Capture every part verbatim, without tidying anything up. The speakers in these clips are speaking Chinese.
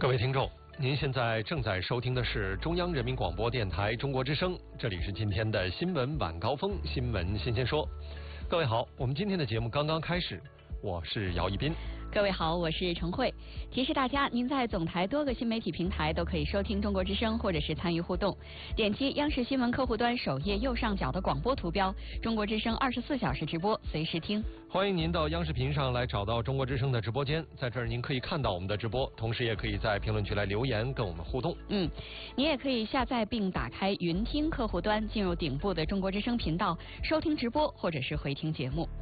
各位听众，您现在正在收听的是中央人民广播电台中国之声，这里是今天的新闻晚高峰，新闻新鲜说。各位好，我们今天的节目刚刚开始，我是姚一斌。 各位好，我是陈慧。提示大家，您在总台多个新媒体平台都可以收听中国之声，或者是参与互动。点击央视新闻客户端首页右上角的广播图标，中国之声二十四小时直播，随时听。 欢迎您到央视频上来找到中国之声的直播间，在这儿您可以看到我们的直播，同时也可以在评论区来留言跟我们互动。 嗯，你也可以下载并打开云听客户端，进入顶部的中国之声频道，收听直播或者是回听节目。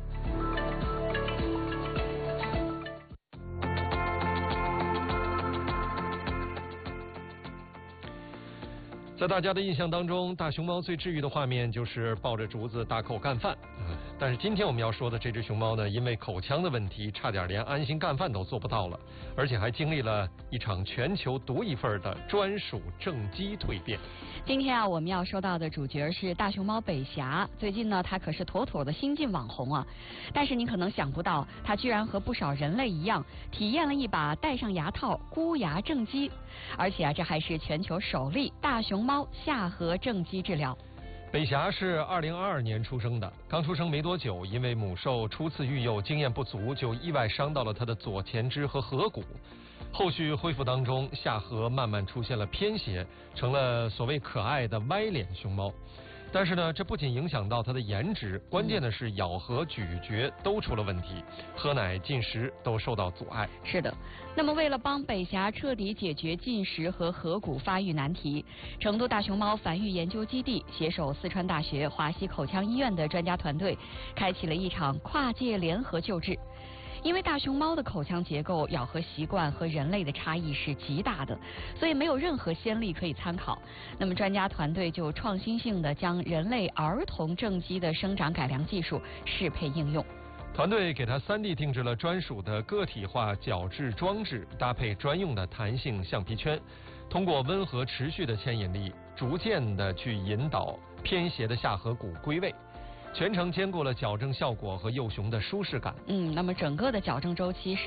在大家的印象当中，大熊猫最治愈的画面就是抱着竹子大口干饭。但是今天我们要说的这只熊猫呢，因为口腔的问题，差点连安心干饭都做不到了，而且还经历了一场全球独一份的专属正畸蜕变。 今天啊，我们要说到的主角是大熊猫北霞。最近呢，它可是妥妥的新晋网红啊。但是你可能想不到，它居然和不少人类一样，体验了一把戴上牙套箍牙正畸，而且啊，这还是全球首例大熊猫下颌正畸治疗。 北霞是二零二二年出生的，刚出生没多久，因为母兽初次育幼经验不足，就意外伤到了它的左前肢和颌骨。后续恢复当中，下颌慢慢出现了偏斜，成了所谓可爱的歪脸熊猫。但是呢，这不仅影响到它的颜值，关键的是咬合、咀嚼都出了问题，喝奶、进食都受到阻碍。 是的，那么为了帮北霞彻底解决进食和颌骨发育难题，成都大熊猫繁育研究基地携手四川大学华西口腔医院的专家团队，开启了一场跨界联合救治。因为大熊猫的口腔结构、咬合习惯和人类的差异是极大的，所以没有任何先例可以参考。那么专家团队就创新性的将人类儿童正畸的生长改良技术适配应用。 团队给它 三 D 定制了专属的个体化矫治装置，搭配专用的弹性橡皮圈，通过温和持续的牵引力，逐渐的去引导偏斜的下颌骨归位。全程兼顾了矫正效果和幼熊的舒适感。 嗯，那么整个的矫正周期是